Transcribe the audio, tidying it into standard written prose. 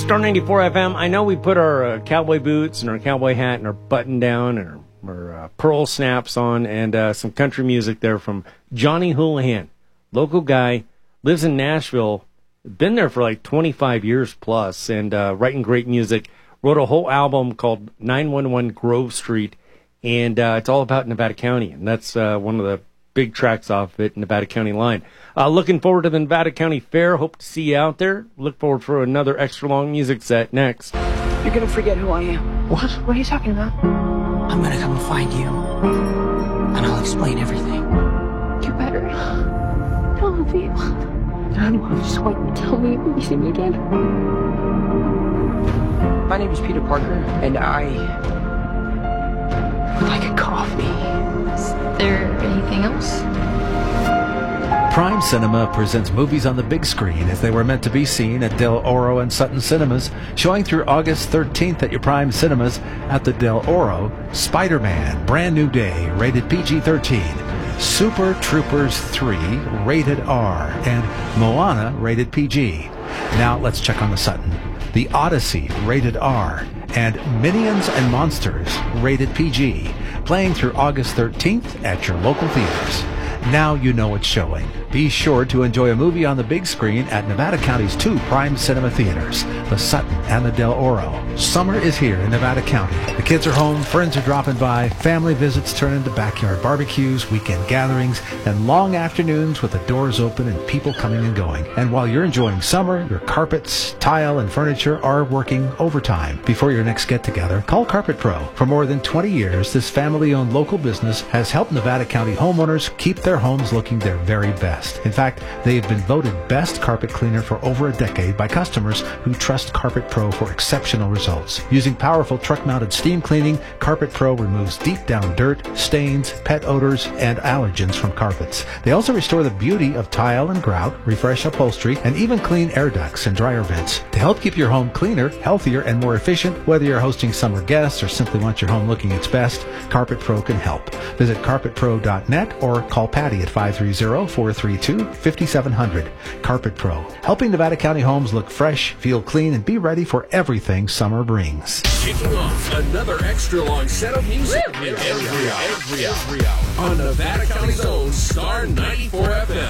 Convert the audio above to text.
Star 94 FM. I know we put our cowboy boots and our cowboy hat and our button down and our pearl snaps on and some country music there from Johnny Houlihan. Local guy, lives in Nashville, been there for like 25 years plus and writing great music. Wrote a whole album called 911 Grove Street, and it's all about Nevada County, and that's one of the big tracks off of it, Nevada County Line. Looking forward to the Nevada County Fair. Hope to see you out there. Look forward for another extra long music set next. You're gonna forget who I am. What? What are you talking about? I'm gonna come and find you, and I'll explain everything. You better. I love you. Dad, Just wait and tell me when you see me again. my name is Peter Parker, and I would like a coffee. Is there anything else? Prime Cinema presents movies on the big screen as they were meant to be seen at Del Oro and Sutton Cinemas, showing through August 13th at your Prime Cinemas. At the Del Oro, Spider-Man, Brand New Day, rated PG-13, Super Troopers 3, rated R, and Moana, rated PG. Now let's check on the Sutton. The Odyssey, rated R, and Minions and Monsters, rated PG, playing through August 13th at your local theaters. Now you know it's showing. Be sure to enjoy a movie on the big screen at Nevada County's two Prime Cinema theaters, the Sutton and the Del Oro. Summer is here in Nevada County. The kids are home, friends are dropping by, family visits turn into backyard barbecues, weekend gatherings, and long afternoons with the doors open and people coming and going. And while you're enjoying summer, your carpets, tile, and furniture are working overtime. Before your next get-together, call Carpet Pro. For more than 20 years, this family-owned local business has helped Nevada County homeowners keep their homes looking their very best. In fact, they have been voted best carpet cleaner for over a decade by customers who trust Carpet Pro for exceptional results. Using powerful truck-mounted steam cleaning, Carpet Pro removes deep-down dirt, stains, pet odors, and allergens from carpets. They also restore the beauty of tile and grout, refresh upholstery, and even clean air ducts and dryer vents. To help keep your home cleaner, healthier, and more efficient, whether you're hosting summer guests or simply want your home looking its best, Carpet Pro can help. Visit carpetpro.net or call Patty at 530-432-5700. Carpet Pro, helping Nevada County homes look fresh, feel clean, and be ready for everything summer brings. Kicking off another extra long set of music every hour on Nevada County's own Star 94 FM.